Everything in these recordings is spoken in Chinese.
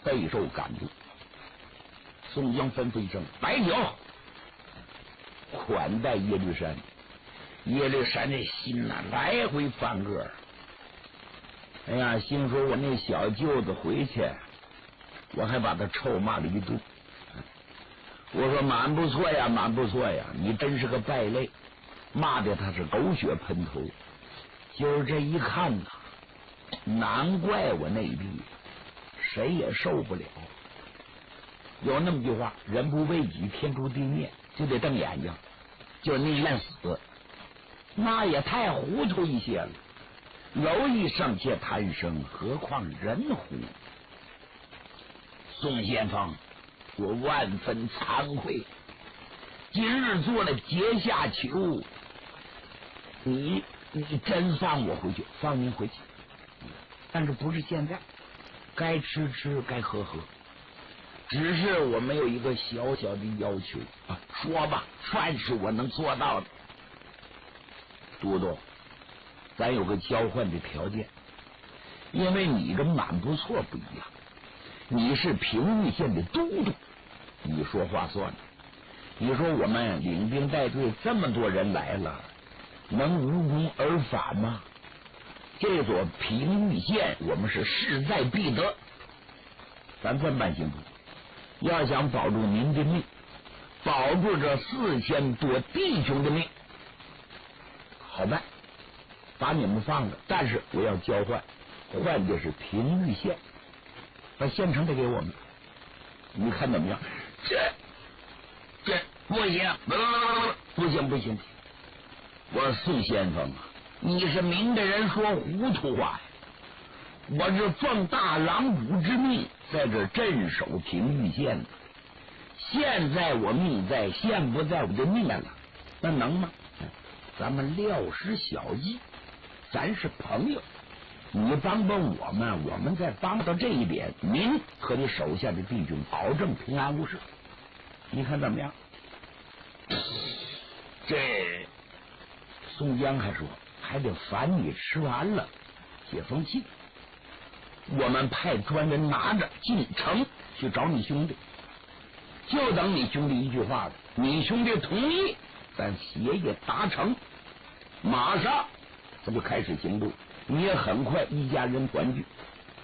备受感动。宋江吩咐一声：“摆酒，款待耶律山。”耶律山这心呐，来回翻个。哎呀，心说我那小舅子回去，我还把他臭骂了一顿。我说蛮不错呀，蛮不错呀，你真是个败类，骂的他是狗血喷头。就是这一看呐，难怪我内地谁也受不了。有那么句话，人不为己，天诛地灭，就得瞪眼睛，就宁愿死。那也太糊涂一些了。蝼蚁尚且贪生，何况人乎？宋先锋，我万分惭愧，今日做了阶下囚，你真放我回去？放您回去，但是不是现在，该吃吃，该喝喝。只是我们有一个小小的要求啊，说吧，算是我能做到的。都督，咱有个交换的条件，因为你跟满不错不一样，你是平邑县的都督，你说话算。你说我们领兵带队这么多人来了，能无功而返吗？这座平邑县我们是势在必得，咱这么办行不？要想保住您的命，保住这4000多弟兄的命，好办，把你们放了，但是我要交换，换的是平邑县，把县城得给我们，你看怎么样？这不行，不行！我宋先锋啊，你是明着人说糊涂话呀！我是奉大郎主之命，在这镇守平邑县的。现在我命在，县不在，我就灭了，那能吗？咱们料施小义，咱是朋友，你帮帮我们，我们再帮到这一点，您和你手下的弟兄保证平安无事，你看怎么样？这宋江还说还得烦你吃完了解封气，我们派专人拿着进城去找你兄弟，就等你兄弟一句话了，你兄弟同意，咱协议达成，马上咱就开始行动，你也很快一家人团聚。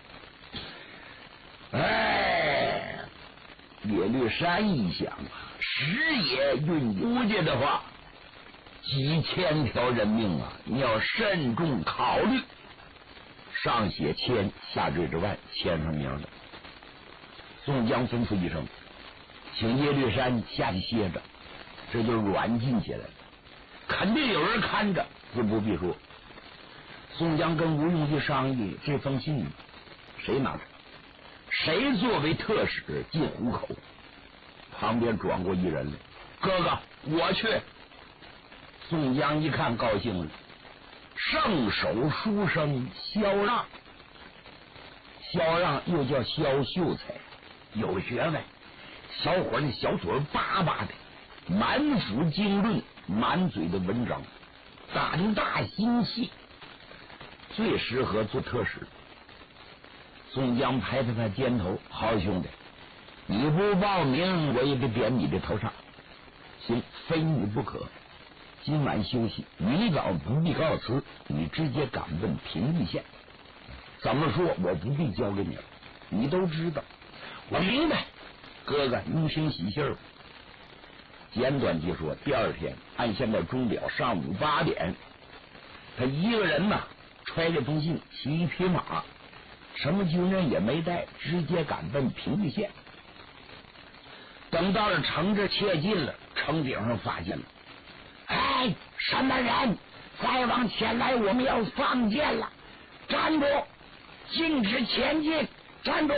哎，耶律山一想啊，时也运估计的话，几千条人命啊，你要慎重考虑。上写千，下缀着万，签上名了。宋江吩咐一声，请耶律山下去歇着，这就软禁起来了。肯定有人看着，自不必说。宋江跟吴用去商议，这封信谁拿着？谁作为特使进虎口？旁边转过一人来，哥哥，我去。宋江一看高兴了，圣手书生萧让，萧让又叫萧秀才，有学问。小伙那小嘴巴巴的，满腹经论，满嘴的文章，胆大心细，最适合做特使。宋江拍拍他肩头，好兄弟，你不报名，我也得点你的头上。行，非你不可。今晚休息，明早不必告辞，你直接赶奔平邑县。怎么说，我不必交给你了，你都知道。我明白，哥哥您先喜信儿。简短截说，第二天按现在钟表上午8点，他一个人呢，揣着封信，骑一匹马，什么军人也没带，直接赶奔平邑县。等到了城这切近了，城顶上发现了，哎，什么人？再往前来，我们要放箭了！站住！禁止前进！站住！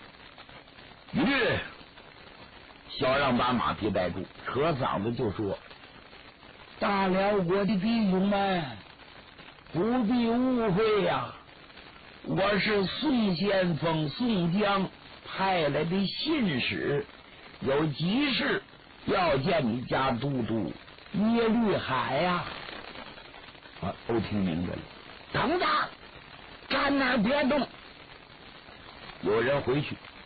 萧让把马匹带住，扯嗓子就说：“大辽国的弟兄们，不必误会呀，我是宋先锋宋江派来的信使，有急事要见你家都督耶律海呀。”都听明白了。等等，站那儿别动。有人回去